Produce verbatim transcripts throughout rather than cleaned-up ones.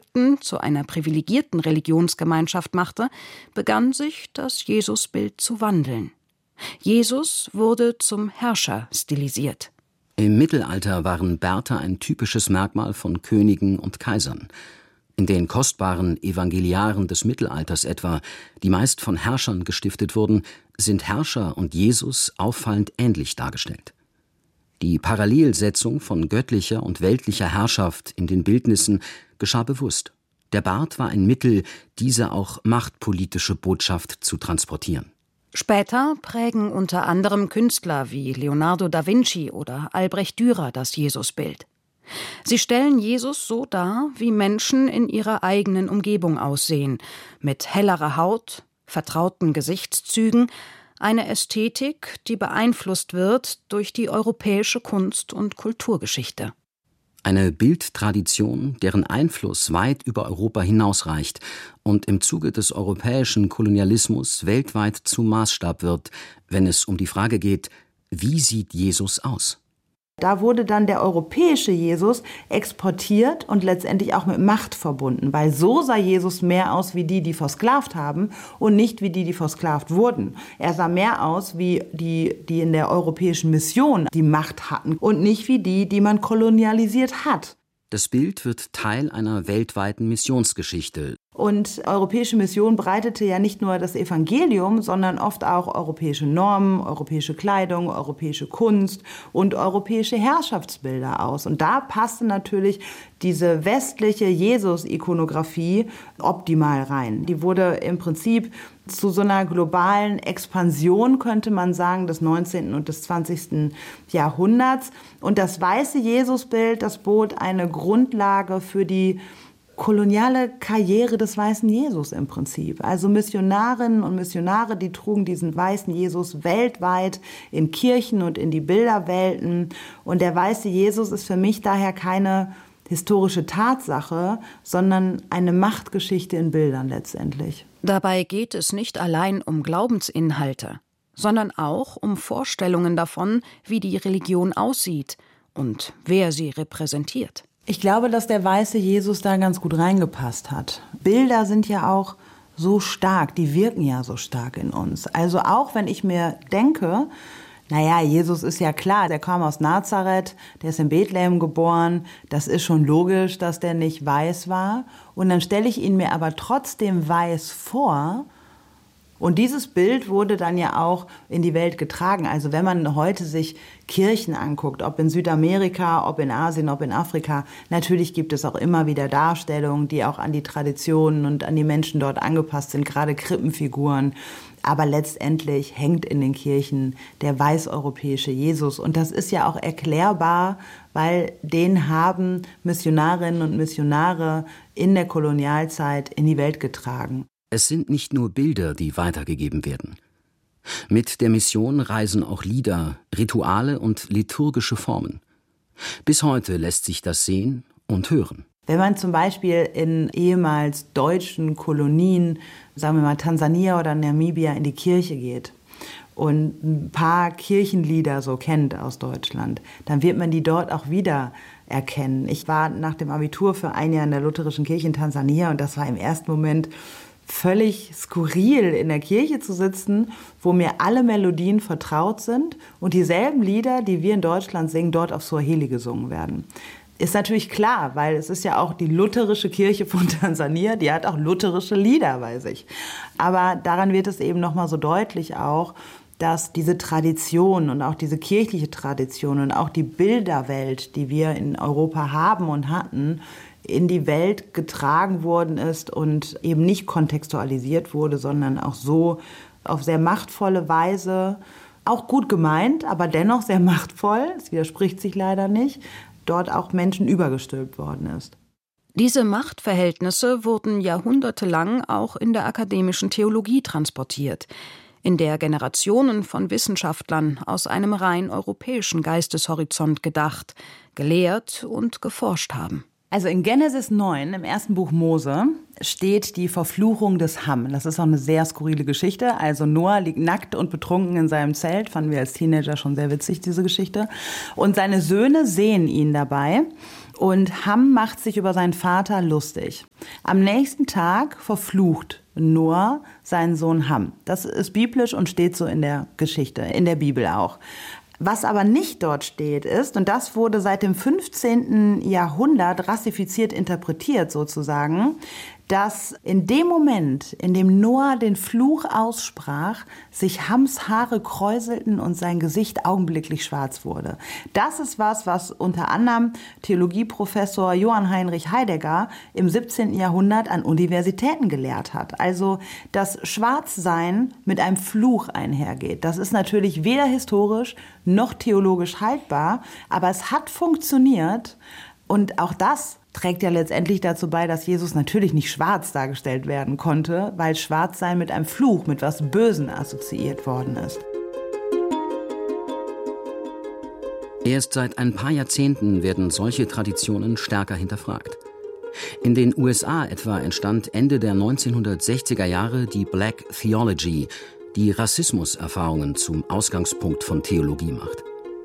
Ägypten zu einer privilegierten Religionsgemeinschaft machte, begann sich das Jesusbild zu wandeln. Jesus wurde zum Herrscher stilisiert. Im Mittelalter waren Bärte ein typisches Merkmal von Königen und Kaisern. In den kostbaren Evangeliaren des Mittelalters etwa, die meist von Herrschern gestiftet wurden, sind Herrscher und Jesus auffallend ähnlich dargestellt. Die Parallelsetzung von göttlicher und weltlicher Herrschaft in den Bildnissen geschah bewusst. Der Bart war ein Mittel, diese auch machtpolitische Botschaft zu transportieren. Später prägen unter anderem Künstler wie Leonardo da Vinci oder Albrecht Dürer das Jesusbild. Sie stellen Jesus so dar, wie Menschen in ihrer eigenen Umgebung aussehen, mit hellerer Haut, vertrauten Gesichtszügen, eine Ästhetik, die beeinflusst wird durch die europäische Kunst- und Kulturgeschichte. Eine Bildtradition, deren Einfluss weit über Europa hinausreicht und im Zuge des europäischen Kolonialismus weltweit zum Maßstab wird, wenn es um die Frage geht, wie sieht Jesus aus? Da wurde dann der europäische Jesus exportiert und letztendlich auch mit Macht verbunden, weil so sah Jesus mehr aus wie die, die versklavt haben und nicht wie die, die versklavt wurden. Er sah mehr aus wie die, die in der europäischen Mission die Macht hatten und nicht wie die, die man kolonialisiert hat. Das Bild wird Teil einer weltweiten Missionsgeschichte. Und europäische Mission breitete ja nicht nur das Evangelium, sondern oft auch europäische Normen, europäische Kleidung, europäische Kunst und europäische Herrschaftsbilder aus. Und da passte natürlich diese westliche Jesus-Ikonografie optimal rein. Die wurde im Prinzip zu so einer globalen Expansion, könnte man sagen, des neunzehnten und des zwanzigsten Jahrhunderts. Und das weiße Jesusbild, das bot eine Grundlage für die koloniale Karriere des weißen Jesus im Prinzip. Also Missionarinnen und Missionare, die trugen diesen weißen Jesus weltweit in Kirchen und in die Bilderwelten. Und der weiße Jesus ist für mich daher keine historische Tatsache, sondern eine Machtgeschichte in Bildern letztendlich. Dabei geht es nicht allein um Glaubensinhalte, sondern auch um Vorstellungen davon, wie die Religion aussieht und wer sie repräsentiert. Ich glaube, dass der weiße Jesus da ganz gut reingepasst hat. Bilder sind ja auch so stark, die wirken ja so stark in uns. Also auch wenn ich mir denke, naja, Jesus ist ja klar, der kam aus Nazareth, der ist in Bethlehem geboren, das ist schon logisch, dass der nicht weiß war. Und dann stelle ich ihn mir aber trotzdem weiß vor. Und dieses Bild wurde dann ja auch in die Welt getragen. Also wenn man heute sich Kirchen anguckt, ob in Südamerika, ob in Asien, ob in Afrika, natürlich gibt es auch immer wieder Darstellungen, die auch an die Traditionen und an die Menschen dort angepasst sind, gerade Krippenfiguren. Aber letztendlich hängt in den Kirchen der weißeuropäische Jesus. Und das ist ja auch erklärbar, weil den haben Missionarinnen und Missionare in der Kolonialzeit in die Welt getragen. Es sind nicht nur Bilder, die weitergegeben werden. Mit der Mission reisen auch Lieder, Rituale und liturgische Formen. Bis heute lässt sich das sehen und hören. Wenn man zum Beispiel in ehemals deutschen Kolonien, sagen wir mal Tansania oder Namibia, in die Kirche geht und ein paar Kirchenlieder so kennt aus Deutschland, dann wird man die dort auch wieder erkennen. Ich war nach dem Abitur für ein Jahr in der lutherischen Kirche in Tansania und das war im ersten Moment völlig skurril, in der Kirche zu sitzen, wo mir alle Melodien vertraut sind und dieselben Lieder, die wir in Deutschland singen, dort auf Swahili gesungen werden. Ist natürlich klar, weil es ist ja auch die lutherische Kirche von Tansania, die hat auch lutherische Lieder bei sich. Aber daran wird es eben nochmal so deutlich auch, dass diese Tradition und auch diese kirchliche Tradition und auch die Bilderwelt, die wir in Europa haben und hatten, in die Welt getragen worden ist und eben nicht kontextualisiert wurde, sondern auch so auf sehr machtvolle Weise, auch gut gemeint, aber dennoch sehr machtvoll, es widerspricht sich leider nicht, dort auch Menschen übergestülpt worden ist. Diese Machtverhältnisse wurden jahrhundertelang auch in der akademischen Theologie transportiert, in der Generationen von Wissenschaftlern aus einem rein europäischen Geisteshorizont gedacht, gelehrt und geforscht haben. Also in Genesis neun, im ersten Buch Mose, steht die Verfluchung des Ham. Das ist auch eine sehr skurrile Geschichte. Also Noah liegt nackt und betrunken in seinem Zelt. Fanden wir als Teenager schon sehr witzig, diese Geschichte. Und seine Söhne sehen ihn dabei Und Ham macht sich über seinen Vater lustig. Am nächsten Tag verflucht Noah seinen Sohn Ham. Das ist biblisch und steht so in der Geschichte, in der Bibel auch. Was aber nicht dort steht ist, und das wurde seit dem fünfzehnten Jahrhundert rassifiziert interpretiert sozusagen, dass in dem Moment, in dem Noah den Fluch aussprach, sich Hams Haare kräuselten und sein Gesicht augenblicklich schwarz wurde. Das ist was, was unter anderem Theologieprofessor Johann Heinrich Heidegger im siebzehnten Jahrhundert an Universitäten gelehrt hat. Also, dass Schwarzsein mit einem Fluch einhergeht. Das ist natürlich weder historisch noch theologisch haltbar, aber es hat funktioniert und auch das trägt ja letztendlich dazu bei, dass Jesus natürlich nicht schwarz dargestellt werden konnte, weil Schwarzsein mit einem Fluch, mit was Bösen assoziiert worden ist. Erst seit ein paar Jahrzehnten werden solche Traditionen stärker hinterfragt. In den U S A etwa entstand Ende der neunzehnhundertsechziger Jahre die Black Theology, die Rassismuserfahrungen zum Ausgangspunkt von Theologie macht.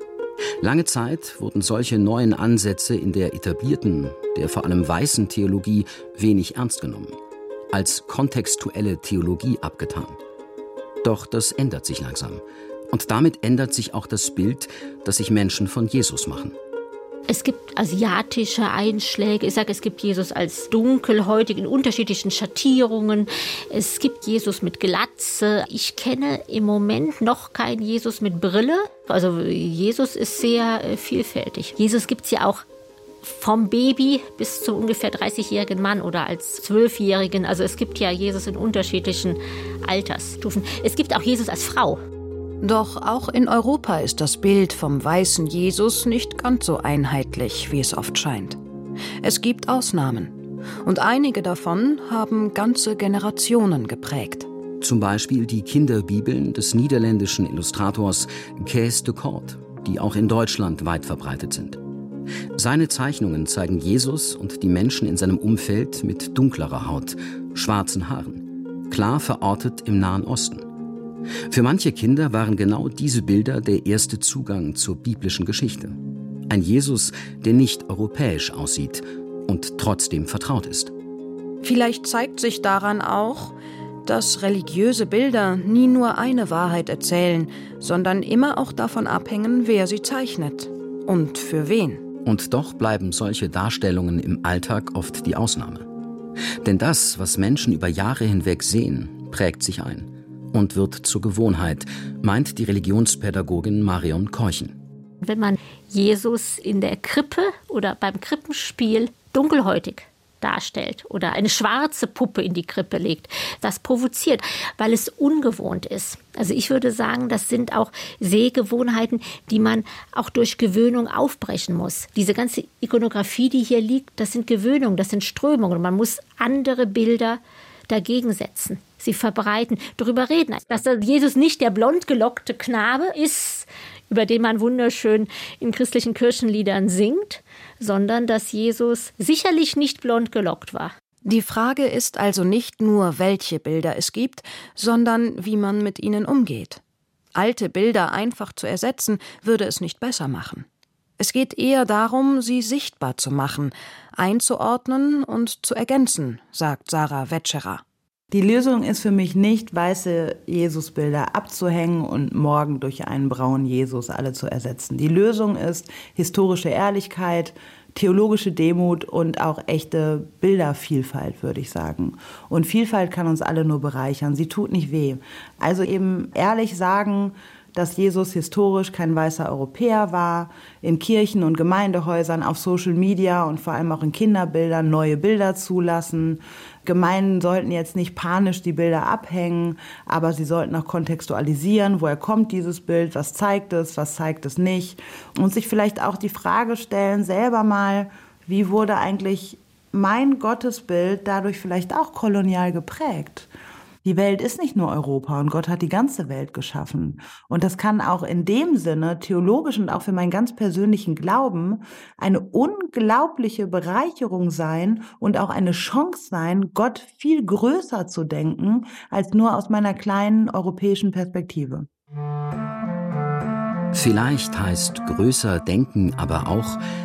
Lange Zeit wurden solche neuen Ansätze in der etablierten, der vor allem weißen Theologie wenig ernst genommen, als kontextuelle Theologie abgetan. Doch das ändert sich langsam. Und damit ändert sich auch das Bild, das sich Menschen von Jesus machen. Es gibt asiatische Einschläge. Ich sage, es gibt Jesus als dunkelhäutig in unterschiedlichen Schattierungen. Es gibt Jesus mit Glatze. Ich kenne im Moment noch keinen Jesus mit Brille. Also Jesus ist sehr äh, vielfältig. Jesus gibt es ja auch vom Baby bis zum ungefähr dreißigjährigen Mann oder als Zwölfjährigen. Also es gibt ja Jesus in unterschiedlichen Altersstufen. Es gibt auch Jesus als Frau. Doch auch in Europa ist das Bild vom weißen Jesus nicht ganz so einheitlich, wie es oft scheint. Es gibt Ausnahmen. Und einige davon haben ganze Generationen geprägt. Zum Beispiel die Kinderbibeln des niederländischen Illustrators Kees de Kort, die auch in Deutschland weit verbreitet sind. Seine Zeichnungen zeigen Jesus und die Menschen in seinem Umfeld mit dunklerer Haut, schwarzen Haaren, klar verortet im Nahen Osten. Für manche Kinder waren genau diese Bilder der erste Zugang zur biblischen Geschichte. Ein Jesus, der nicht europäisch aussieht und trotzdem vertraut ist. Vielleicht zeigt sich daran auch, dass religiöse Bilder nie nur eine Wahrheit erzählen, sondern immer auch davon abhängen, wer sie zeichnet und für wen. Und doch bleiben solche Darstellungen im Alltag oft die Ausnahme. Denn das, was Menschen über Jahre hinweg sehen, prägt sich ein und wird zur Gewohnheit, meint die Religionspädagogin Marion Keuchen. Wenn man Jesus in der Krippe oder beim Krippenspiel dunkelhäutig darstellt oder eine schwarze Puppe in die Krippe legt, das provoziert, weil es ungewohnt ist. Also ich würde sagen, das sind auch Sehgewohnheiten, die man auch durch Gewöhnung aufbrechen muss. Diese ganze Ikonografie, die hier liegt, das sind Gewöhnungen, das sind Strömungen. Man muss andere Bilder dagegen setzen, sie verbreiten, darüber reden. Dass Jesus nicht der blond gelockte Knabe ist, über den man wunderschön in christlichen Kirchenliedern singt, sondern dass Jesus sicherlich nicht blond gelockt war. Die Frage ist also nicht nur, welche Bilder es gibt, sondern wie man mit ihnen umgeht. Alte Bilder einfach zu ersetzen, würde es nicht besser machen. Es geht eher darum, sie sichtbar zu machen, einzuordnen und zu ergänzen, sagt Sarah Wetscherer. Die Lösung ist für mich nicht, weiße Jesusbilder abzuhängen und morgen durch einen braunen Jesus alle zu ersetzen. Die Lösung ist historische Ehrlichkeit, theologische Demut und auch echte Bildervielfalt, würde ich sagen. Und Vielfalt kann uns alle nur bereichern. Sie tut nicht weh. Also eben ehrlich sagen, dass Jesus historisch kein weißer Europäer war, in Kirchen und Gemeindehäusern, auf Social Media und vor allem auch in Kinderbildern neue Bilder zulassen. Gemeinden sollten jetzt nicht panisch die Bilder abhängen, aber sie sollten auch kontextualisieren, woher kommt dieses Bild, was zeigt es, was zeigt es nicht. Und sich vielleicht auch die Frage stellen, selber mal, wie wurde eigentlich mein Gottesbild dadurch vielleicht auch kolonial geprägt? Die Welt ist nicht nur Europa und Gott hat die ganze Welt geschaffen. Und das kann auch in dem Sinne, theologisch und auch für meinen ganz persönlichen Glauben, eine unglaubliche Bereicherung sein und auch eine Chance sein, Gott viel größer zu denken, als nur aus meiner kleinen europäischen Perspektive. Vielleicht heißt größer denken aber auch,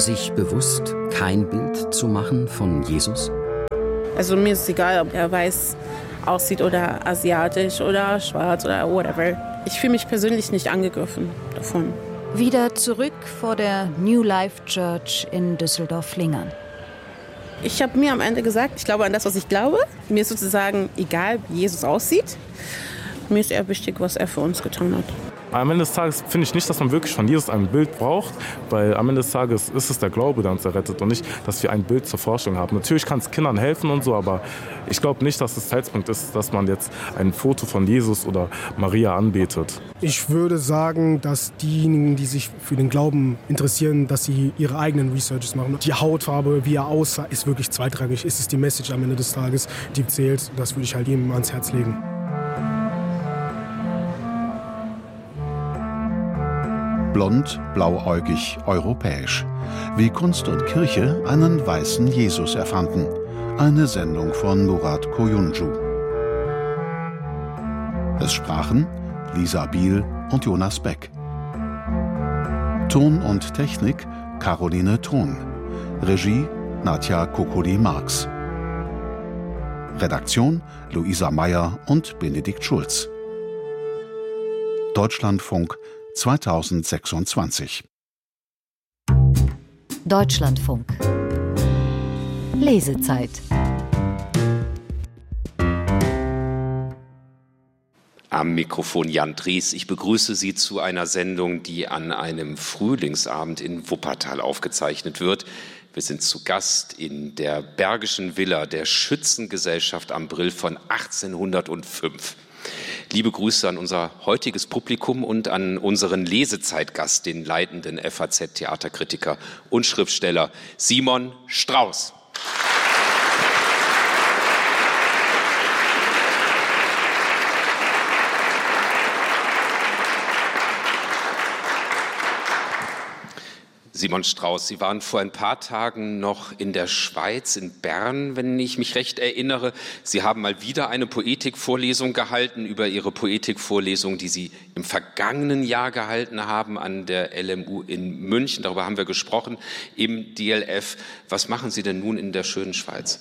sich bewusst kein Bild zu machen von Jesus? Also mir ist egal, ob er weiß aussieht oder asiatisch oder schwarz oder whatever. Ich fühle mich persönlich nicht angegriffen davon. Wieder zurück vor der New Life Church in Düsseldorf-Flingern. Ich habe mir am Ende gesagt, ich glaube an das, was ich glaube. Mir ist sozusagen egal, wie Jesus aussieht. Mir ist eher wichtig, was er für uns getan hat. Am Ende des Tages finde ich nicht, dass man wirklich von Jesus ein Bild braucht, weil am Ende des Tages ist es der Glaube, der uns errettet und nicht, dass wir ein Bild zur Forschung haben. Natürlich kann es Kindern helfen und so, aber ich glaube nicht, dass es Zeitpunkt ist, dass man jetzt ein Foto von Jesus oder Maria anbetet. Ich würde sagen, dass diejenigen, die sich für den Glauben interessieren, dass sie ihre eigenen Researches machen. Die Hautfarbe, wie er aussah, ist wirklich zweitrangig. Ist es die Message am Ende des Tages, die zählt? Das würde ich halt jedem ans Herz legen. Blond, blauäugig, europäisch. Wie Kunst und Kirche einen weißen Jesus erfanden. Eine Sendung von Murat Koyuncu. Es sprachen Lisa Biel und Jonas Beck. Ton und Technik Caroline Thon. Regie Nadja Kokoli-Marx. Redaktion Luisa Meyer und Benedikt Schulz. Deutschlandfunk zweitausendsechsundzwanzig. Deutschlandfunk. Lesezeit. Am Mikrofon Jan Dries. Ich begrüße Sie zu einer Sendung, die an einem Frühlingsabend in Wuppertal aufgezeichnet wird. Wir sind zu Gast in der Bergischen Villa der Schützengesellschaft am Brill von achtzehnhundertfünf. Liebe Grüße an unser heutiges Publikum und an unseren Lesezeitgast, den leitenden F A Z-Theaterkritiker und Schriftsteller Simon Strauß. Simon Strauß, Sie waren vor ein paar Tagen noch in der Schweiz, in Bern, wenn ich mich recht erinnere. Sie haben mal wieder eine Poetikvorlesung gehalten über Ihre Poetikvorlesung, die Sie im vergangenen Jahr gehalten haben an der L M U in München. Darüber haben wir gesprochen im D L F. Was machen Sie denn nun in der schönen Schweiz?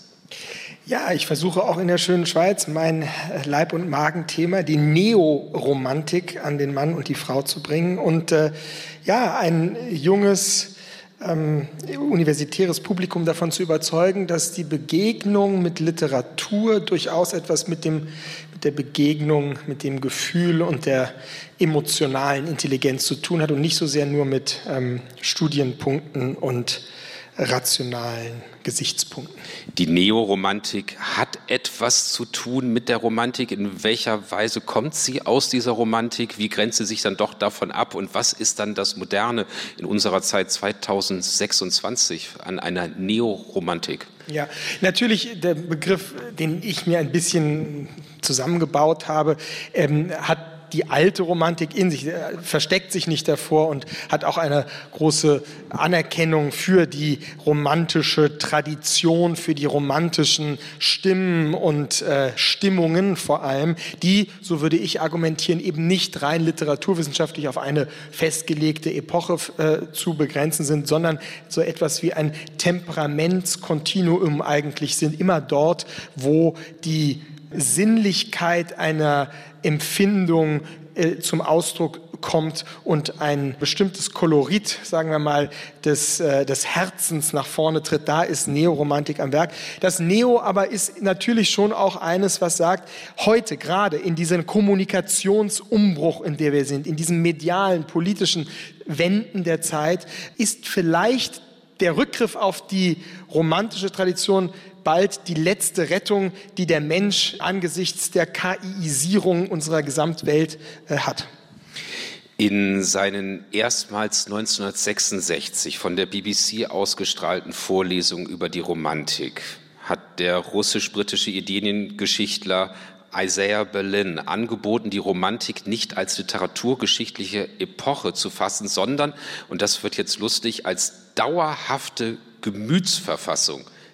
Ja, ich versuche auch in der schönen Schweiz mein Leib- und Magenthema, die Neoromantik, an den Mann und die Frau zu bringen und äh, ja, ein junges ähm, universitäres Publikum davon zu überzeugen, dass die Begegnung mit Literatur durchaus etwas mit dem mit der Begegnung, mit dem Gefühl und der emotionalen Intelligenz zu tun hat und nicht so sehr nur mit ähm, Studienpunkten und rationalen Gesichtspunkten. Die Neoromantik hat etwas zu tun mit der Romantik. In welcher Weise kommt sie aus dieser Romantik? Wie grenzt sie sich dann doch davon ab? Und was ist dann das Moderne in unserer Zeit zweitausendsechsundzwanzig an einer Neoromantik? Ja, natürlich der Begriff, den ich mir ein bisschen zusammengebaut habe, ähm, hat die alte Romantik in sich, versteckt sich nicht davor und hat auch eine große Anerkennung für die romantische Tradition, für die romantischen Stimmen und äh, Stimmungen vor allem, die, so würde ich argumentieren, eben nicht rein literaturwissenschaftlich auf eine festgelegte Epoche äh, zu begrenzen sind, sondern so etwas wie ein Temperamentskontinuum eigentlich sind, immer dort, wo die Sinnlichkeit einer Empfindung äh, zum Ausdruck kommt und ein bestimmtes Kolorit, sagen wir mal, des, äh, des Herzens nach vorne tritt, da ist Neoromantik am Werk. Das Neo aber ist natürlich schon auch eines, was sagt, heute gerade in diesem Kommunikationsumbruch, in der wir sind, in diesen medialen, politischen Wenden der Zeit, ist vielleicht der Rückgriff auf die romantische Tradition bald die letzte Rettung, die der Mensch angesichts der KI-Isierung unserer Gesamtwelt äh, hat. In seinen erstmals neunzehnhundertsechsundsechzig von der B B C ausgestrahlten Vorlesungen über die Romantik hat der russisch-britische Ideengeschichtler Isaiah Berlin angeboten, die Romantik nicht als literaturgeschichtliche Epoche zu fassen, sondern, und das wird jetzt lustig, als dauerhafte Gemütsverfassung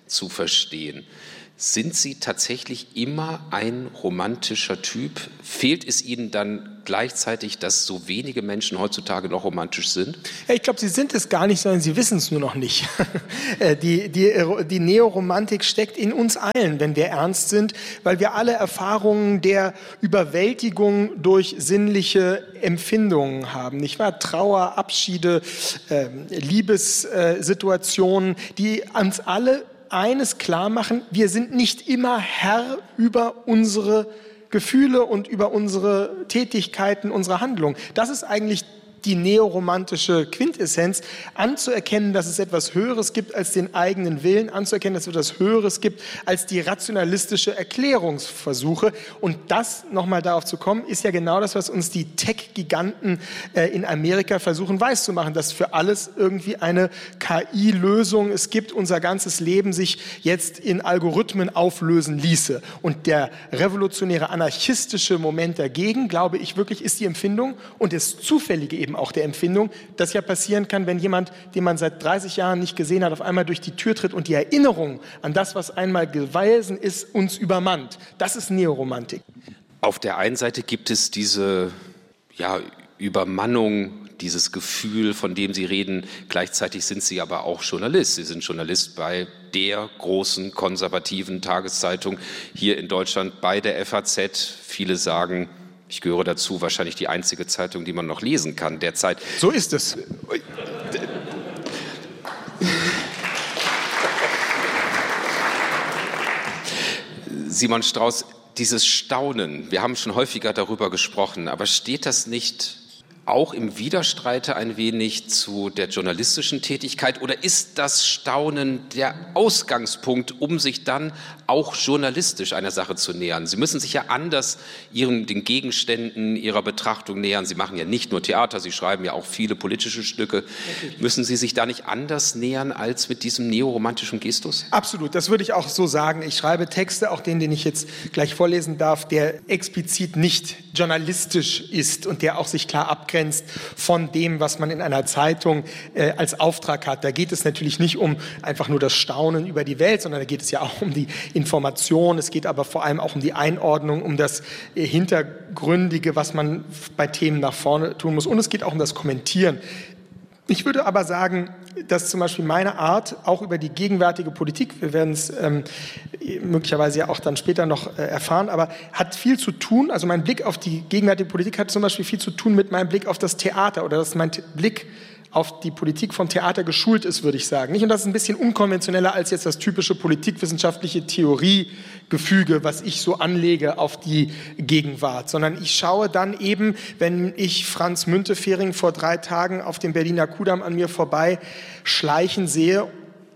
zu verstehen. Sind Sie tatsächlich immer ein romantischer Typ? Fehlt es Ihnen dann gleichzeitig, dass so wenige Menschen heutzutage noch romantisch sind? Ja, ich glaube, sie sind es gar nicht, sondern sie wissen es nur noch nicht. die, die, die Neoromantik steckt in uns allen, wenn wir ernst sind, weil wir alle Erfahrungen der Überwältigung durch sinnliche Empfindungen haben, nicht wahr? Trauer, Abschiede, äh, Liebessituationen, die uns alle eines klar machen: Wir sind nicht immer Herr über unsere Gefühle und über unsere Tätigkeiten, unsere Handlungen. Das ist eigentlich die neoromantische Quintessenz, anzuerkennen, dass es etwas Höheres gibt als den eigenen Willen, anzuerkennen, dass es etwas Höheres gibt als die rationalistische Erklärungsversuche. Und das, nochmal darauf zu kommen, ist ja genau das, was uns die Tech-Giganten äh, in Amerika versuchen weiszumachen, dass für alles irgendwie eine K I-Lösung es gibt, unser ganzes Leben sich jetzt in Algorithmen auflösen ließe. Und der revolutionäre, anarchistische Moment dagegen, glaube ich wirklich, ist die Empfindung und das Zufällige eben auch der Empfindung, das ja passieren kann, wenn jemand, den man seit dreißig Jahren nicht gesehen hat, auf einmal durch die Tür tritt und die Erinnerung an das, was einmal gewesen ist, uns übermannt. Das ist Neoromantik. Auf der einen Seite gibt es diese ja, Übermannung, dieses Gefühl, von dem Sie reden. Gleichzeitig sind Sie aber auch Journalist. Sie sind Journalist bei der großen konservativen Tageszeitung hier in Deutschland, bei der F A Z. Viele sagen, ich gehöre dazu, wahrscheinlich die einzige Zeitung, die man noch lesen kann derzeit. So ist es. Simon Strauß, dieses Staunen, wir haben schon häufiger darüber gesprochen, aber steht das nicht auch im Widerstreite ein wenig zu der journalistischen Tätigkeit, oder ist das Staunen der Ausgangspunkt, um sich dann auch journalistisch einer Sache zu nähern? Sie müssen sich ja anders ihren, den Gegenständen Ihrer Betrachtung nähern. Sie machen ja nicht nur Theater, Sie schreiben ja auch viele politische Stücke. Natürlich. Müssen Sie sich da nicht anders nähern als mit diesem neoromantischen Gestus? Absolut, das würde ich auch so sagen. Ich schreibe Texte, auch den, den ich jetzt gleich vorlesen darf, der explizit nicht journalistisch ist und der auch sich klar abgrenzt von dem, was man in einer Zeitung äh, als Auftrag hat. Da geht es natürlich nicht um einfach nur das Staunen über die Welt, sondern da geht es ja auch um die Information. Es geht aber vor allem auch um die Einordnung, um das äh, Hintergründige, was man bei Themen nach vorne tun muss. Und es geht auch um das Kommentieren. Ich würde aber sagen, dass zum Beispiel meine Art, auch über die gegenwärtige Politik, wir werden es ähm, möglicherweise ja auch dann später noch äh, erfahren, aber hat viel zu tun, also mein Blick auf die gegenwärtige Politik hat zum Beispiel viel zu tun mit meinem Blick auf das Theater, oder dass mein Blick auf die Politik vom Theater geschult ist, würde ich sagen. Nicht? Und das ist ein bisschen unkonventioneller als jetzt das typische politikwissenschaftliche Theoriegefüge, was ich so anlege auf die Gegenwart, sondern ich schaue dann eben, wenn ich Franz Müntefering vor drei Tagen auf dem Berliner Kudamm an mir vorbei schleichen sehe,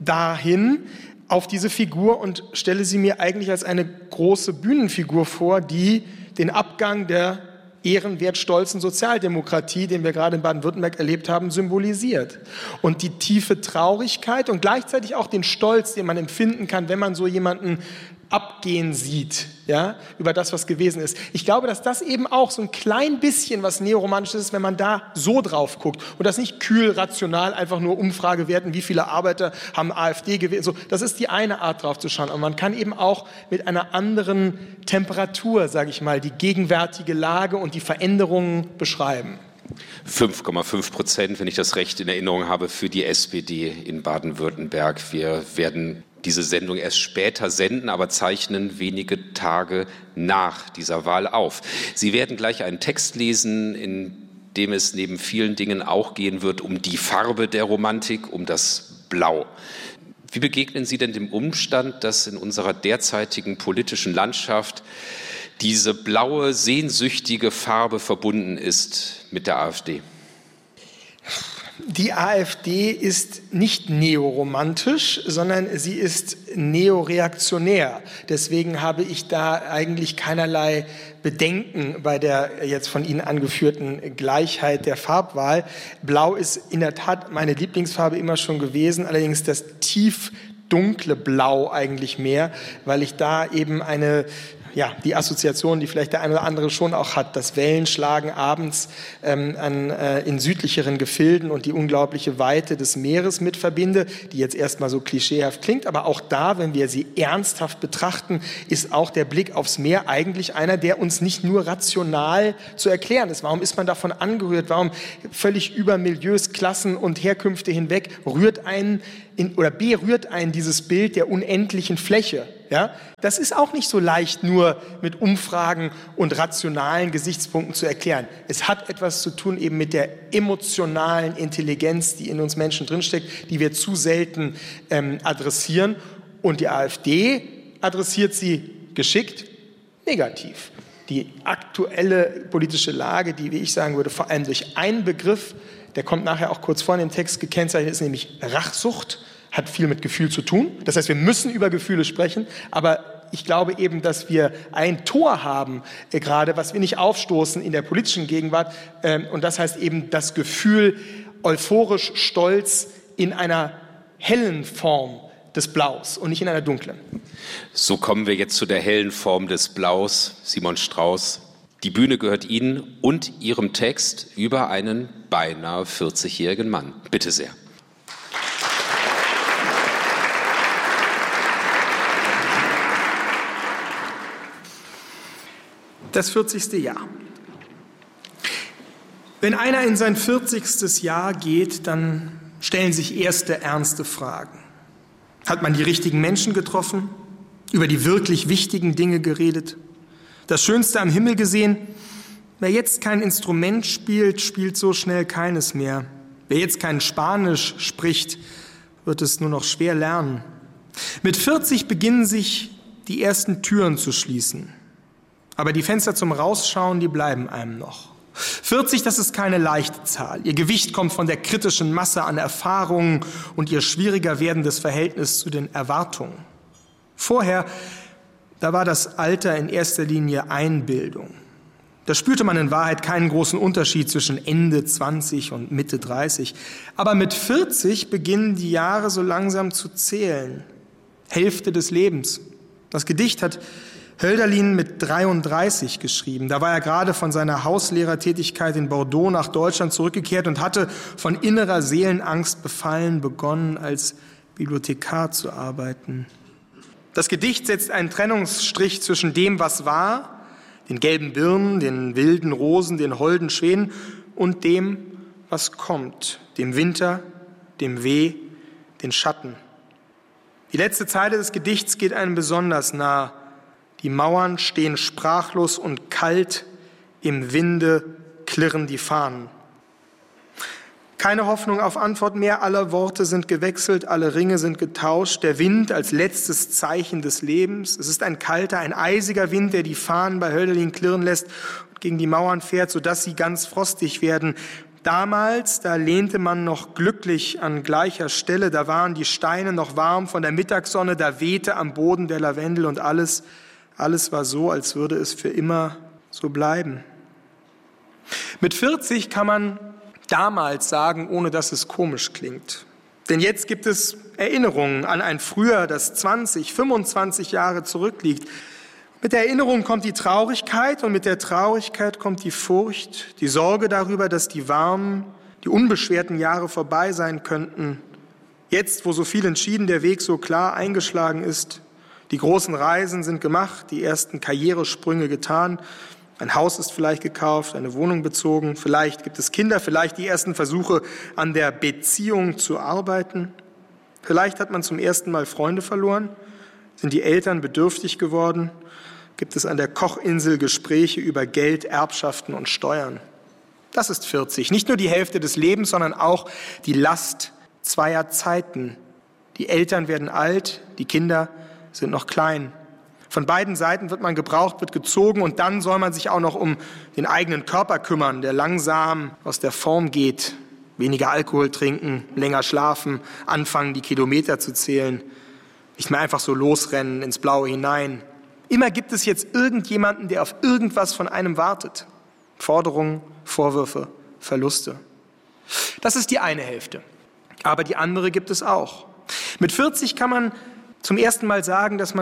dahin auf diese Figur und stelle sie mir eigentlich als eine große Bühnenfigur vor, die den Abgang der ehrenwert stolzen Sozialdemokratie, den wir gerade in Baden-Württemberg erlebt haben, symbolisiert. Und die tiefe Traurigkeit und gleichzeitig auch den Stolz, den man empfinden kann, wenn man so jemanden abgehen sieht, ja, über das, was gewesen ist. Ich glaube, dass das eben auch so ein klein bisschen was Neoromantisches ist, wenn man da so drauf guckt und das nicht kühl, rational, einfach nur Umfragewerten, wie viele Arbeiter haben AfD gewählt. So, das ist die eine Art, drauf zu schauen. Aber man kann eben auch mit einer anderen Temperatur, sage ich mal, die gegenwärtige Lage und die Veränderungen beschreiben. fünf Komma fünf Prozent, wenn ich das recht in Erinnerung habe, für die S P D in Baden-Württemberg. Wir werden diese Sendung erst später senden, aber zeichnen wenige Tage nach dieser Wahl auf. Sie werden gleich einen Text lesen, in dem es neben vielen Dingen auch gehen wird um die Farbe der Romantik, um das Blau. Wie begegnen Sie denn dem Umstand, dass in unserer derzeitigen politischen Landschaft diese blaue, sehnsüchtige Farbe verbunden ist mit der AfD? Die AfD ist nicht neoromantisch, sondern sie ist neoreaktionär. Deswegen habe ich da eigentlich keinerlei Bedenken bei der jetzt von Ihnen angeführten Gleichheit der Farbwahl. Blau ist in der Tat meine Lieblingsfarbe immer schon gewesen, allerdings das tief dunkle Blau eigentlich mehr, weil ich da eben eine ja, die Assoziation, die vielleicht der eine oder andere schon auch hat, das Wellenschlagen abends ähm, an, äh, in südlicheren Gefilden und die unglaubliche Weite des Meeres mit verbinde, die jetzt erstmal so klischeehaft klingt, aber auch da, wenn wir sie ernsthaft betrachten, ist auch der Blick aufs Meer eigentlich einer, der uns nicht nur rational zu erklären ist. Warum ist man davon angerührt? Warum völlig über Milieus, Klassen und Herkünfte hinweg rührt einen in, oder berührt einen dieses Bild der unendlichen Fläche? Ja, das ist auch nicht so leicht nur mit Umfragen und rationalen Gesichtspunkten zu erklären. Es hat etwas zu tun eben mit der emotionalen Intelligenz, die in uns Menschen drinsteckt, die wir zu selten ähm, adressieren. Und die AfD adressiert sie geschickt negativ. Die aktuelle politische Lage, die, wie ich sagen würde, vor allem durch einen Begriff, der kommt nachher auch kurz vor in dem Text gekennzeichnet ist, nämlich Rachsucht, hat viel mit Gefühl zu tun. Das heißt, wir müssen über Gefühle sprechen, aber ich glaube eben, dass wir ein Tor haben, äh, gerade was wir nicht aufstoßen in der politischen Gegenwart. Ähm, und das heißt eben das Gefühl, euphorisch stolz in einer hellen Form des Blaus und nicht in einer dunklen. So kommen wir jetzt zu der hellen Form des Blaus. Simon Strauß, die Bühne gehört Ihnen und Ihrem Text über einen beinahe vierzigjährigen Mann. Bitte sehr. Das vierzigste Jahr. Wenn einer in sein vierzigstes Jahr geht, dann stellen sich erste ernste Fragen. Hat man die richtigen Menschen getroffen? Über die wirklich wichtigen Dinge geredet? Das Schönste am Himmel gesehen? Wer jetzt kein Instrument spielt, spielt so schnell keines mehr. Wer jetzt kein Spanisch spricht, wird es nur noch schwer lernen. Mit vierzig beginnen sich die ersten Türen zu schließen. Aber die Fenster zum Rausschauen, die bleiben einem noch. vierzig, das ist keine leichte Zahl. Ihr Gewicht kommt von der kritischen Masse an Erfahrungen und ihr schwieriger werdendes Verhältnis zu den Erwartungen. Vorher, da war das Alter in erster Linie Einbildung. Da spürte man in Wahrheit keinen großen Unterschied zwischen Ende zwanzig und Mitte dreißig. Aber mit vierzig beginnen die Jahre so langsam zu zählen. Hälfte des Lebens. Das Gedicht hat Hölderlin mit dreiunddreißig geschrieben. Da war er gerade von seiner Hauslehrertätigkeit in Bordeaux nach Deutschland zurückgekehrt und hatte von innerer Seelenangst befallen begonnen, als Bibliothekar zu arbeiten. Das Gedicht setzt einen Trennungsstrich zwischen dem, was war, den gelben Birnen, den wilden Rosen, den holden Schwänen, und dem, was kommt, dem Winter, dem Weh, den Schatten. Die letzte Zeile des Gedichts geht einem besonders nah. Die Mauern stehen sprachlos und kalt, im Winde klirren die Fahnen. Keine Hoffnung auf Antwort mehr, alle Worte sind gewechselt, alle Ringe sind getauscht. Der Wind als letztes Zeichen des Lebens. Es ist ein kalter, ein eisiger Wind, der die Fahnen bei Hölderlin klirren lässt und gegen die Mauern fährt, sodass sie ganz frostig werden. Damals, da lehnte man noch glücklich an gleicher Stelle, da waren die Steine noch warm von der Mittagssonne, da wehte am Boden der Lavendel und alles, alles war so, als würde es für immer so bleiben. Mit vierzig kann man damals sagen, ohne dass es komisch klingt. Denn jetzt gibt es Erinnerungen an ein Früher, das zwanzig, fünfundzwanzig Jahre zurückliegt. Mit der Erinnerung kommt die Traurigkeit und mit der Traurigkeit kommt die Furcht, die Sorge darüber, dass die warmen, die unbeschwerten Jahre vorbei sein könnten. Jetzt, wo so viel entschieden der Weg so klar eingeschlagen ist, die großen Reisen sind gemacht, die ersten Karrieresprünge getan, ein Haus ist vielleicht gekauft, eine Wohnung bezogen, vielleicht gibt es Kinder, vielleicht die ersten Versuche an der Beziehung zu arbeiten. Vielleicht hat man zum ersten Mal Freunde verloren, sind die Eltern bedürftig geworden, gibt es an der Kochinsel Gespräche über Geld, Erbschaften und Steuern. Das ist vierzig, nicht nur die Hälfte des Lebens, sondern auch die Last zweier Zeiten. Die Eltern werden alt, die Kinder sind noch klein. Von beiden Seiten wird man gebraucht, wird gezogen und dann soll man sich auch noch um den eigenen Körper kümmern, der langsam aus der Form geht. Weniger Alkohol trinken, länger schlafen, anfangen, die Kilometer zu zählen. Nicht mehr einfach so losrennen ins Blaue hinein. Immer gibt es jetzt irgendjemanden, der auf irgendwas von einem wartet. Forderungen, Vorwürfe, Verluste. Das ist die eine Hälfte. Aber die andere gibt es auch. Mit vierzig kann man zum ersten Mal sagen, dass man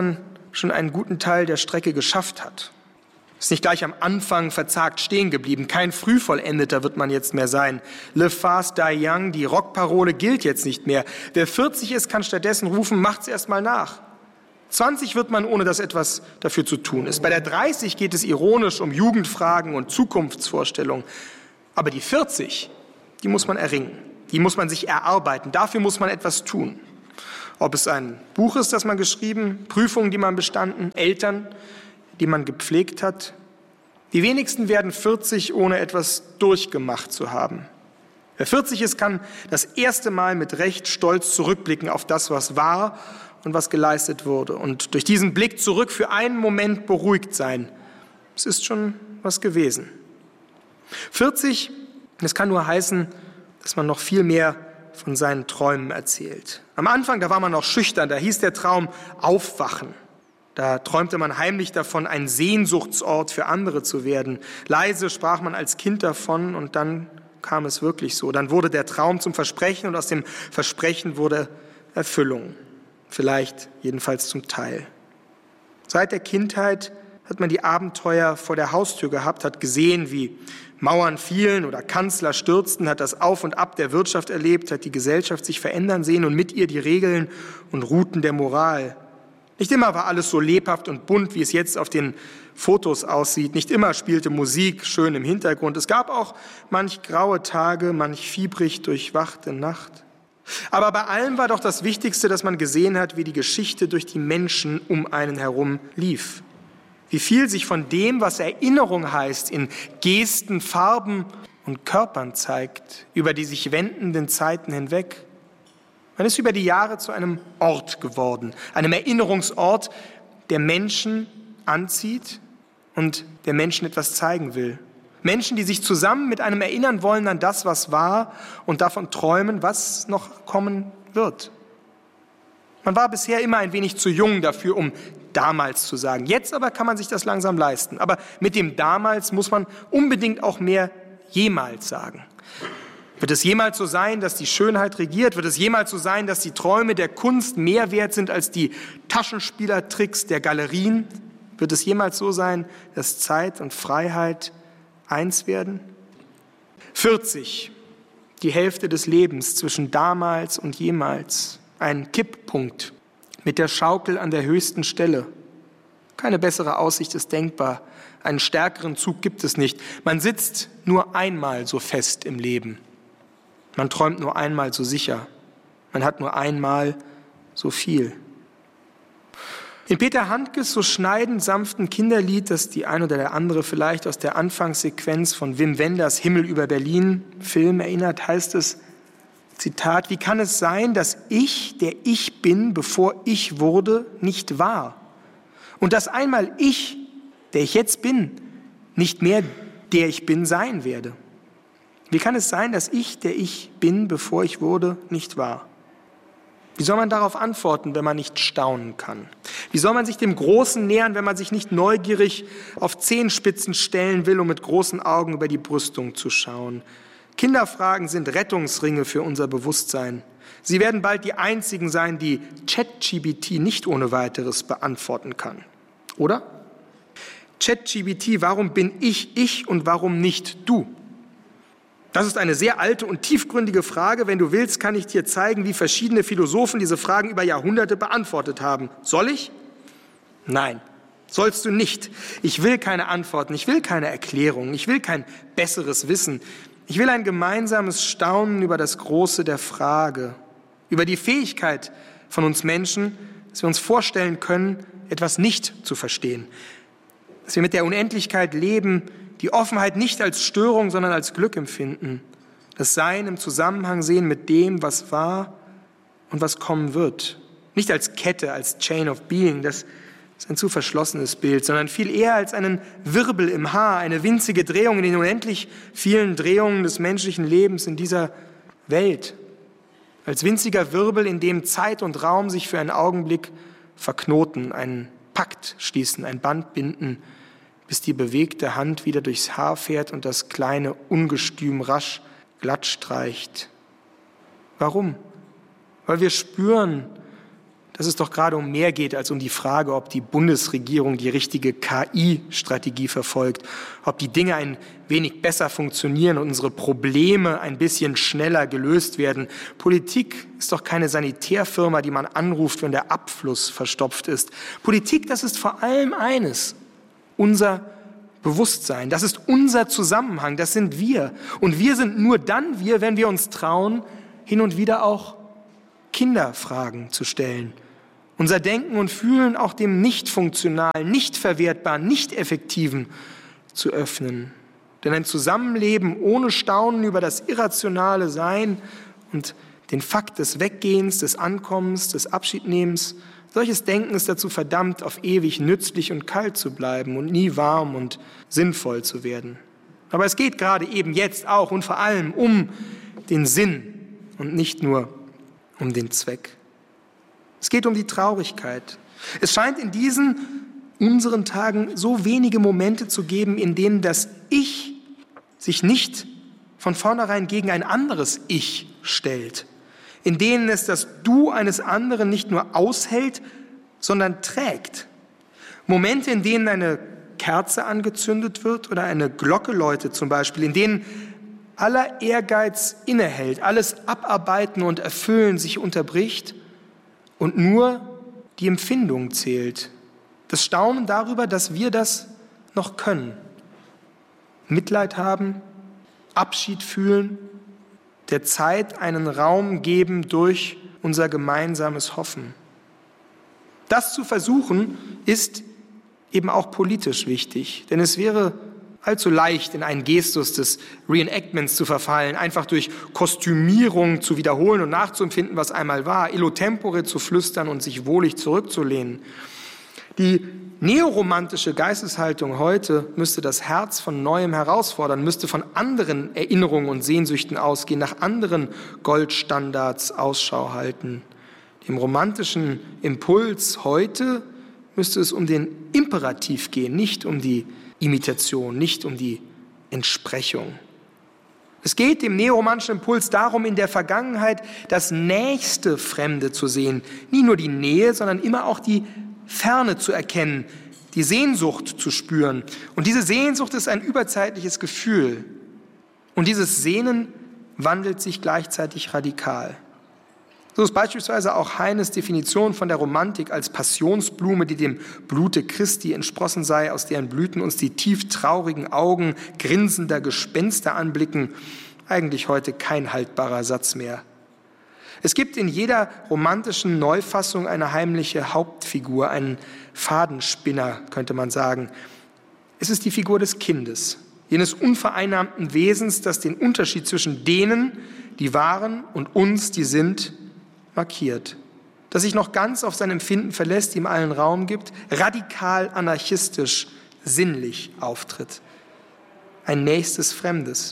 schon einen guten Teil der Strecke geschafft hat. Ist nicht gleich am Anfang verzagt stehen geblieben. Kein Frühvollendeter wird man jetzt mehr sein. Live fast, die young, die Rockparole gilt jetzt nicht mehr. Wer vierzig ist, kann stattdessen rufen, macht's erst mal nach. zwanzig wird man, ohne dass etwas dafür zu tun ist. Bei der dreißig geht es ironisch um Jugendfragen und Zukunftsvorstellungen. Aber die vierzig, die muss man erringen. Die muss man sich erarbeiten. Dafür muss man etwas tun. Ob es ein Buch ist, das man geschrieben, Prüfungen, die man bestanden, Eltern, die man gepflegt hat. Die wenigsten werden vierzig, ohne etwas durchgemacht zu haben. Wer vierzig ist, kann das erste Mal mit Recht stolz zurückblicken auf das, was war und was geleistet wurde. Und durch diesen Blick zurück für einen Moment beruhigt sein. Es ist schon was gewesen. vierzig, das kann nur heißen, dass man noch viel mehr von seinen Träumen erzählt. Am Anfang, da war man noch schüchtern, da hieß der Traum Aufwachen. Da träumte man heimlich davon, ein Sehnsuchtsort für andere zu werden. Leise sprach man als Kind davon und dann kam es wirklich so. Dann wurde der Traum zum Versprechen und aus dem Versprechen wurde Erfüllung. Vielleicht jedenfalls zum Teil. Seit der Kindheit hat man die Abenteuer vor der Haustür gehabt, hat gesehen, wie Mauern fielen oder Kanzler stürzten, hat das Auf und Ab der Wirtschaft erlebt, hat die Gesellschaft sich verändern sehen und mit ihr die Regeln und Routen der Moral. Nicht immer war alles so lebhaft und bunt, wie es jetzt auf den Fotos aussieht. Nicht immer spielte Musik schön im Hintergrund. Es gab auch manch graue Tage, manch fiebrig durchwachte Nacht. Aber bei allem war doch das Wichtigste, dass man gesehen hat, wie die Geschichte durch die Menschen um einen herum lief. Wie viel sich von dem, was Erinnerung heißt, in Gesten, Farben und Körpern zeigt, über die sich wendenden Zeiten hinweg. Man ist über die Jahre zu einem Ort geworden, einem Erinnerungsort, der Menschen anzieht und der Menschen etwas zeigen will. Menschen, die sich zusammen mit einem erinnern wollen an das, was war und davon träumen, was noch kommen wird. Man war bisher immer ein wenig zu jung dafür, um damals zu sagen. Jetzt aber kann man sich das langsam leisten. Aber mit dem damals muss man unbedingt auch mehr jemals sagen. Wird es jemals so sein, dass die Schönheit regiert? Wird es jemals so sein, dass die Träume der Kunst mehr wert sind als die Taschenspielertricks der Galerien? Wird es jemals so sein, dass Zeit und Freiheit eins werden? vierzig, die Hälfte des Lebens zwischen damals und jemals. Ein Kipppunkt mit der Schaukel an der höchsten Stelle. Keine bessere Aussicht ist denkbar. Einen stärkeren Zug gibt es nicht. Man sitzt nur einmal so fest im Leben. Man träumt nur einmal so sicher. Man hat nur einmal so viel. In Peter Handkes so schneidend sanften Kinderlied, das die ein oder der andere vielleicht aus der Anfangssequenz von Wim Wenders Himmel über Berlin Film erinnert, heißt es, Zitat, wie kann es sein, dass ich, der ich bin, bevor ich wurde, nicht war? Und dass einmal ich, der ich jetzt bin, nicht mehr der ich bin sein werde? Wie kann es sein, dass ich, der ich bin, bevor ich wurde, nicht war? Wie soll man darauf antworten, wenn man nicht staunen kann? Wie soll man sich dem Großen nähern, wenn man sich nicht neugierig auf Zehenspitzen stellen will, um mit großen Augen über die Brüstung zu schauen? Kinderfragen sind Rettungsringe für unser Bewusstsein. Sie werden bald die einzigen sein, die ChatGPT nicht ohne weiteres beantworten kann. Oder? ChatGPT, warum bin ich ich und warum nicht du? Das ist eine sehr alte und tiefgründige Frage. Wenn du willst, kann ich dir zeigen, wie verschiedene Philosophen diese Fragen über Jahrhunderte beantwortet haben. Soll ich? Nein, sollst du nicht. Ich will keine Antworten, ich will keine Erklärungen, ich will kein besseres Wissen. Ich will ein gemeinsames Staunen über das Große der Frage, über die Fähigkeit von uns Menschen, dass wir uns vorstellen können, etwas nicht zu verstehen. Dass wir mit der Unendlichkeit leben, die Offenheit nicht als Störung, sondern als Glück empfinden. Das Sein im Zusammenhang sehen mit dem, was war und was kommen wird. Nicht als Kette, als Chain of Being, das ist ein zu verschlossenes Bild, sondern viel eher als einen Wirbel im Haar, eine winzige Drehung in den unendlich vielen Drehungen des menschlichen Lebens in dieser Welt. Als winziger Wirbel, in dem Zeit und Raum sich für einen Augenblick verknoten, einen Pakt schließen, ein Band binden, bis die bewegte Hand wieder durchs Haar fährt und das kleine Ungestüm rasch glatt streicht. Warum? Weil wir spüren, dass es doch gerade um mehr geht als um die Frage, ob die Bundesregierung die richtige K I-Strategie verfolgt, ob die Dinge ein wenig besser funktionieren und unsere Probleme ein bisschen schneller gelöst werden. Politik ist doch keine Sanitärfirma, die man anruft, wenn der Abfluss verstopft ist. Politik, das ist vor allem eines, unser Bewusstsein, das ist unser Zusammenhang, das sind wir. Und wir sind nur dann wir, wenn wir uns trauen, hin und wieder auch Kinderfragen zu stellen. Unser Denken und Fühlen auch dem nicht-funktionalen, nicht verwertbaren, nicht effektiven zu öffnen. Denn ein Zusammenleben ohne Staunen über das irrationale Sein und den Fakt des Weggehens, des Ankommens, des Abschiednehmens, solches Denken ist dazu verdammt, auf ewig nützlich und kalt zu bleiben und nie warm und sinnvoll zu werden. Aber es geht gerade eben jetzt auch und vor allem um den Sinn und nicht nur um den Zweck. Es geht um die Traurigkeit. Es scheint in diesen unseren Tagen so wenige Momente zu geben, in denen das Ich sich nicht von vornherein gegen ein anderes Ich stellt, in denen es das Du eines anderen nicht nur aushält, sondern trägt. Momente, in denen eine Kerze angezündet wird oder eine Glocke läutet zum Beispiel, in denen aller Ehrgeiz innehält, alles Abarbeiten und Erfüllen sich unterbricht und nur die Empfindung zählt. Das Staunen darüber, dass wir das noch können. Mitleid haben, Abschied fühlen, der Zeit einen Raum geben durch unser gemeinsames Hoffen. Das zu versuchen, ist eben auch politisch wichtig, denn es wäre allzu leicht, in einen Gestus des Reenactments zu verfallen, einfach durch Kostümierung zu wiederholen und nachzuempfinden, was einmal war, illo tempore zu flüstern und sich wohlig zurückzulehnen. Die neoromantische Geisteshaltung heute müsste das Herz von Neuem herausfordern, müsste von anderen Erinnerungen und Sehnsüchten ausgehen, nach anderen Goldstandards Ausschau halten. Dem romantischen Impuls heute müsste es um den Imperativ gehen, nicht um die Imitation, nicht um die Entsprechung. Es geht dem neoromantischen Impuls darum, in der Vergangenheit das nächste Fremde zu sehen. Nie nur die Nähe, sondern immer auch die Ferne zu erkennen, die Sehnsucht zu spüren. Und diese Sehnsucht ist ein überzeitliches Gefühl. Und dieses Sehnen wandelt sich gleichzeitig radikal. So ist beispielsweise auch Heines Definition von der Romantik als Passionsblume, die dem Blute Christi entsprossen sei, aus deren Blüten uns die tief traurigen Augen grinsender Gespenster anblicken, eigentlich heute kein haltbarer Satz mehr. Es gibt in jeder romantischen Neufassung eine heimliche Hauptfigur, einen Fadenspinner, könnte man sagen. Es ist die Figur des Kindes, jenes unvereinnahmten Wesens, das den Unterschied zwischen denen, die waren, und uns, die sind, markiert, das sich noch ganz auf sein Empfinden verlässt, ihm allen Raum gibt, radikal anarchistisch, sinnlich auftritt. Ein nächstes Fremdes.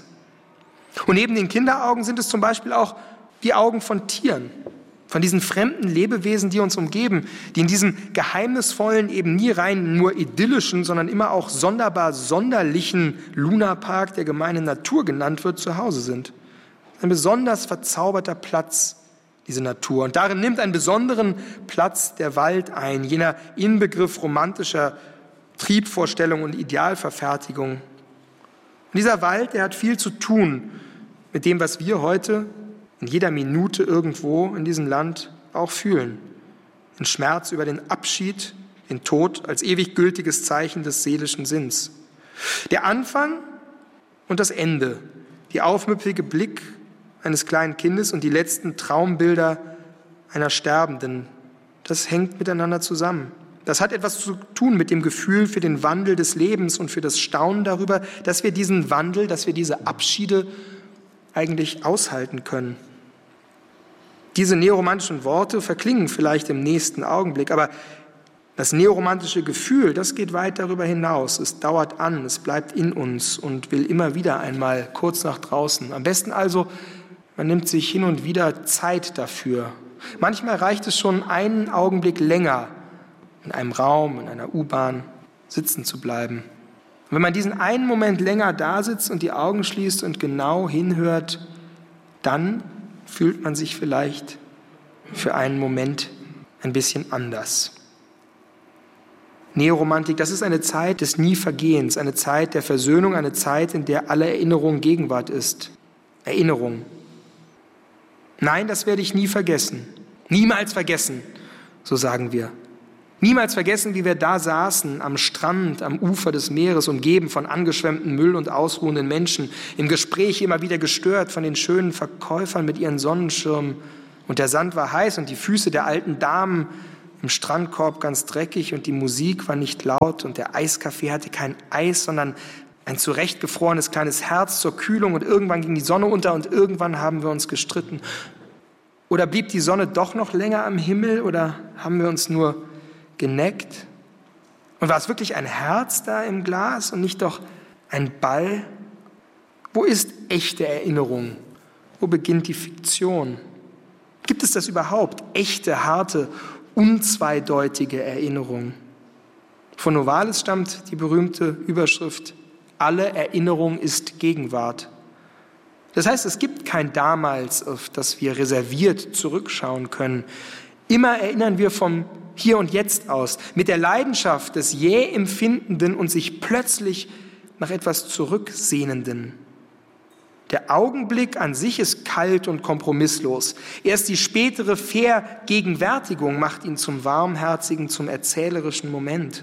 Und neben den Kinderaugen sind es zum Beispiel auch die Augen von Tieren, von diesen fremden Lebewesen, die uns umgeben, die in diesem geheimnisvollen, eben nie rein nur idyllischen, sondern immer auch sonderbar sonderlichen Lunapark, der gemeine Natur genannt wird, zu Hause sind. Ein besonders verzauberter Platz, diese Natur. Und darin nimmt einen besonderen Platz der Wald ein, jener Inbegriff romantischer Triebvorstellung und Idealverfertigung. Und dieser Wald, der hat viel zu tun mit dem, was wir heute in jeder Minute irgendwo in diesem Land auch fühlen. Den Schmerz über den Abschied, den Tod als ewig gültiges Zeichen des seelischen Sinns. Der Anfang und das Ende, die aufmüpfige Blick eines kleinen Kindes und die letzten Traumbilder einer Sterbenden, das hängt miteinander zusammen. Das hat etwas zu tun mit dem Gefühl für den Wandel des Lebens und für das Staunen darüber, dass wir diesen Wandel, dass wir diese Abschiede eigentlich aushalten können. Diese neoromantischen Worte verklingen vielleicht im nächsten Augenblick, aber das neoromantische Gefühl, das geht weit darüber hinaus. Es dauert an, es bleibt in uns und will immer wieder einmal kurz nach draußen. Am besten also, man nimmt sich hin und wieder Zeit dafür. Manchmal reicht es schon einen Augenblick länger, in einem Raum, in einer U-Bahn sitzen zu bleiben. Und wenn man diesen einen Moment länger da sitzt und die Augen schließt und genau hinhört, dann fühlt man sich vielleicht für einen Moment ein bisschen anders. Neoromantik, das ist eine Zeit des Nie-Vergehens, eine Zeit der Versöhnung, eine Zeit, in der alle Erinnerung Gegenwart ist. Erinnerung. Nein, das werde ich nie vergessen. Niemals vergessen, so sagen wir. Niemals vergessen, wie wir da saßen, am Strand, am Ufer des Meeres, umgeben von angeschwemmtem Müll und ausruhenden Menschen, im Gespräch immer wieder gestört von den schönen Verkäufern mit ihren Sonnenschirmen. Und der Sand war heiß und die Füße der alten Damen im Strandkorb ganz dreckig und die Musik war nicht laut und der Eiskaffee hatte kein Eis, sondern ein zurechtgefrorenes kleines Herz zur Kühlung und irgendwann ging die Sonne unter und irgendwann haben wir uns gestritten. Oder blieb die Sonne doch noch länger am Himmel oder haben wir uns nur geneckt? Und war es wirklich ein Herz da im Glas und nicht doch ein Ball? Wo ist echte Erinnerung? Wo beginnt die Fiktion? Gibt es das überhaupt? Echte, harte, unzweideutige Erinnerung? Von Novalis stammt die berühmte Überschrift: Alle Erinnerung ist Gegenwart. Das heißt, es gibt kein Damals, auf das wir reserviert zurückschauen können. Immer erinnern wir vom Hier und Jetzt aus, mit der Leidenschaft des jäh Empfindenden und sich plötzlich nach etwas Zurücksehnenden. Der Augenblick an sich ist kalt und kompromisslos. Erst die spätere Vergegenwärtigung macht ihn zum warmherzigen, zum erzählerischen Moment.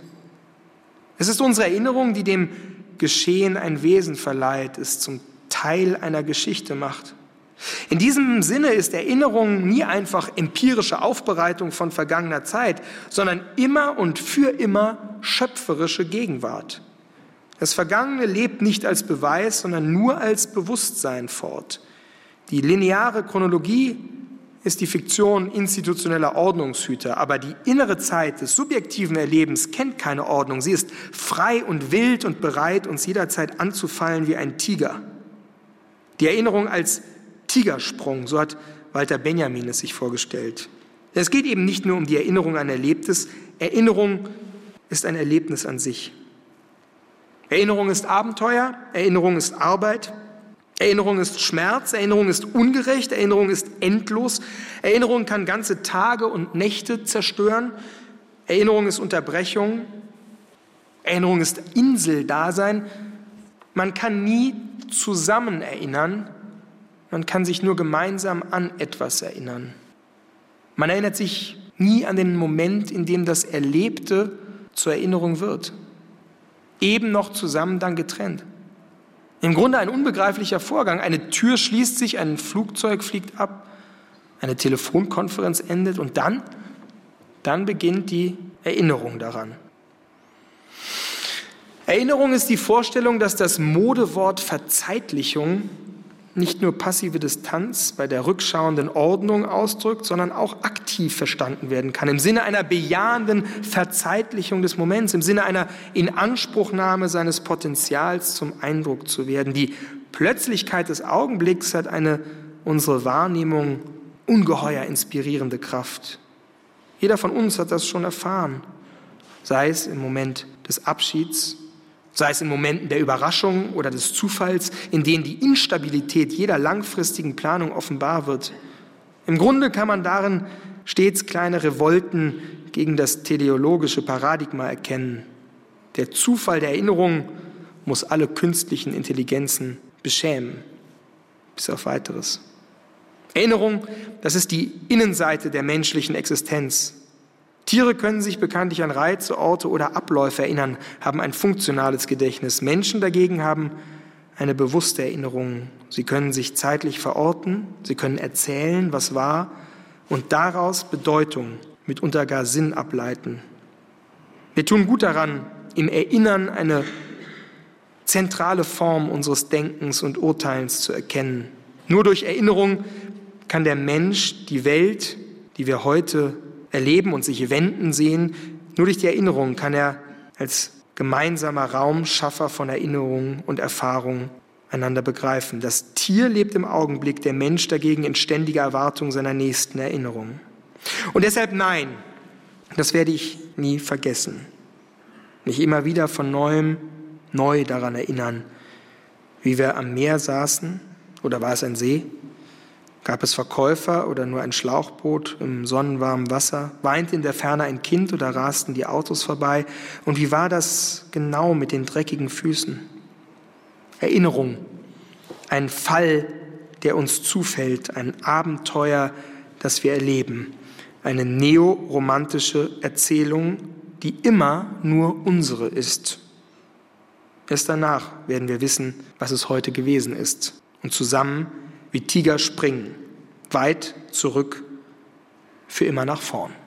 Es ist unsere Erinnerung, die dem Geschehen ein Wesen verleiht, es zum Teil einer Geschichte macht. In diesem Sinne ist Erinnerung nie einfach empirische Aufbereitung von vergangener Zeit, sondern immer und für immer schöpferische Gegenwart. Das Vergangene lebt nicht als Beweis, sondern nur als Bewusstsein fort. Die lineare Chronologie ist die Fiktion institutioneller Ordnungshüter, aber die innere Zeit des subjektiven Erlebens kennt keine Ordnung. Sie ist frei und wild und bereit, uns jederzeit anzufallen wie ein Tiger. Die Erinnerung als Tigersprung, so hat Walter Benjamin es sich vorgestellt. Es geht eben nicht nur um die Erinnerung an Erlebtes. Erinnerung ist ein Erlebnis an sich. Erinnerung ist Abenteuer, Erinnerung ist Arbeit, Erinnerung ist Schmerz, Erinnerung ist ungerecht, Erinnerung ist endlos, Erinnerung kann ganze Tage und Nächte zerstören, Erinnerung ist Unterbrechung, Erinnerung ist Inseldasein. Man kann nie zusammen erinnern, man kann sich nur gemeinsam an etwas erinnern. Man erinnert sich nie an den Moment, in dem das Erlebte zur Erinnerung wird. Eben noch zusammen, dann getrennt. Im Grunde ein unbegreiflicher Vorgang. Eine Tür schließt sich, ein Flugzeug fliegt ab, eine Telefonkonferenz endet und dann, dann beginnt die Erinnerung daran. Erinnerung ist die Vorstellung, dass das Modewort Verzeitlichung nicht nur passive Distanz bei der rückschauenden Ordnung ausdrückt, sondern auch aktiv verstanden werden kann, im Sinne einer bejahenden Verzeitlichung des Moments, im Sinne einer Inanspruchnahme seines Potenzials zum Eindruck zu werden. Die Plötzlichkeit des Augenblicks hat eine unsere Wahrnehmung ungeheuer inspirierende Kraft. Jeder von uns hat das schon erfahren, sei es im Moment des Abschieds, sei es in Momenten der Überraschung oder des Zufalls, in denen die Instabilität jeder langfristigen Planung offenbar wird. Im Grunde kann man darin stets kleine Revolten gegen das teleologische Paradigma erkennen. Der Zufall der Erinnerung muss alle künstlichen Intelligenzen beschämen, bis auf Weiteres. Erinnerung, das ist die Innenseite der menschlichen Existenz. Tiere können sich bekanntlich an Reize, Orte oder Abläufe erinnern, haben ein funktionales Gedächtnis. Menschen dagegen haben eine bewusste Erinnerung. Sie können sich zeitlich verorten, sie können erzählen, was war, und daraus Bedeutung, mitunter gar Sinn ableiten. Wir tun gut daran, im Erinnern eine zentrale Form unseres Denkens und Urteilens zu erkennen. Nur durch Erinnerung kann der Mensch die Welt, die wir heute erleben und sich wenden sehen, nur durch die Erinnerung kann er als gemeinsamer Raumschaffer von Erinnerung und Erfahrung einander begreifen. Das Tier lebt im Augenblick, der Mensch dagegen in ständiger Erwartung seiner nächsten Erinnerung. Und deshalb nein, das werde ich nie vergessen. Mich immer wieder von Neuem neu daran erinnern, wie wir am Meer saßen, oder war es ein See, Gab es Verkäufer oder nur ein Schlauchboot im sonnenwarmen Wasser? Weinte in der Ferne ein Kind oder rasten die Autos vorbei? Und wie war das genau mit den dreckigen Füßen? Erinnerung, ein Fall, der uns zufällt, ein Abenteuer, das wir erleben, eine neoromantische Erzählung, die immer nur unsere ist. Erst danach werden wir wissen, was es heute gewesen ist und zusammen wie Tiger springen, weit zurück, für immer nach vorn.